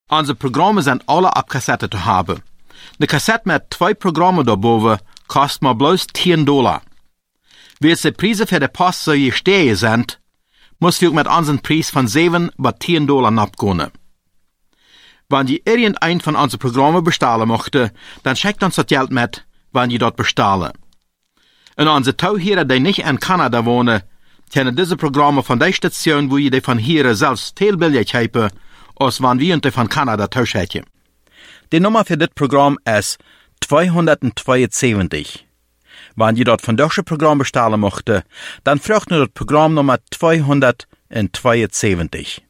Unsere Programme sind alle ab Kassette zu haben. Eine Kassette mit 2 Programmen daarboven kostet maar bloß $10. Wie die Preise für die Post so gestiegen sind, muss wir mit unseren Preis von $7 bis $10 abgehen. Wenn ihr irgendein von unseren Programmen bestellen möchte, dann schickt uns das Geld mit, wenn ihr dort bestellen. Und unsere Tauhierer, die nicht in Kanada wohnen, können diese Programme von der Station, wo ihr die von hier selbst teilbillig haben, als wenn wir die von Kanada tauschen. Die Nummer für das Programm ist 272. Wenn ihr dort von deutschen Programm bestellen möchte, dann fragt nur das Programmnummer 272.